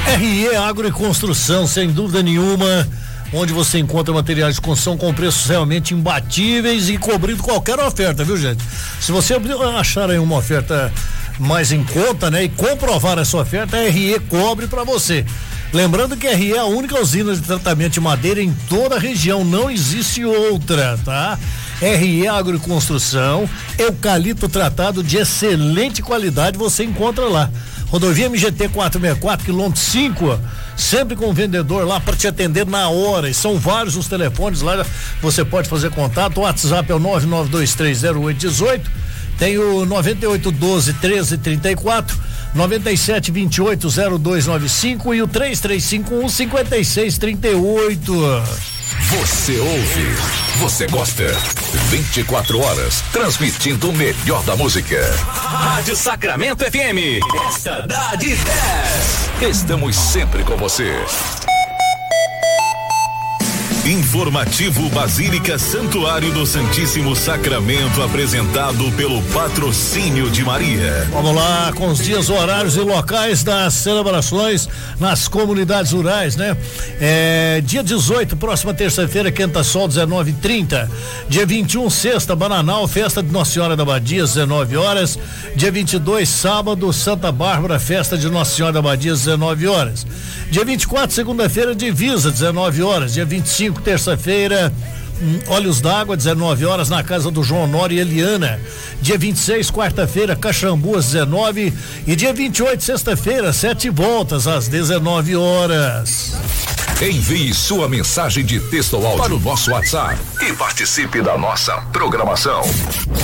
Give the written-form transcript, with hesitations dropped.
RE Agro e Construção, sem dúvida nenhuma, onde você encontra materiais de construção com preços realmente imbatíveis e cobrindo qualquer oferta, viu, gente? Se você achar aí uma oferta mais em conta, né, e comprovar essa oferta, a RE cobre para você. Lembrando que a RE é a única usina de tratamento de madeira em toda a região, não existe outra, tá? RE Agro e Construção, eucalipto tratado de excelente qualidade, você encontra lá. Rodovia MGT 464, quilômetro 5, sempre com o vendedor lá para te atender na hora. E são vários os telefones lá, você pode fazer contato. O WhatsApp é o 99230818, tem o 9812-1334, 9728-0295 e o 3351-5638. Você ouve, você gosta. 24 horas, transmitindo o melhor da música. Rádio Sacramento FM. Essa dá de 10. Estamos sempre com você. Informativo Basílica Santuário do Santíssimo Sacramento, apresentado pelo Patrocínio de Maria. Vamos lá com os dias, horários e locais das celebrações nas comunidades rurais, né? Dia 18, próxima terça-feira, Quenta Sol, 19h30. Dia 21, sexta, Bananal, festa de Nossa Senhora da Abadia, 19 horas. Dia 22, sábado, Santa Bárbara, festa de Nossa Senhora da Abadia, 19 horas. Dia 24, segunda-feira, Divisa, 19 horas. Dia 25, terça-feira, Olhos d'Água, 19 horas, na casa do João Honório e Eliana. Dia 26, quarta-feira, Caxambu, às 19. E dia 28, sexta-feira, 7 voltas, às 19 horas. Envie sua mensagem de texto ou áudio para o nosso WhatsApp e participe da nossa programação.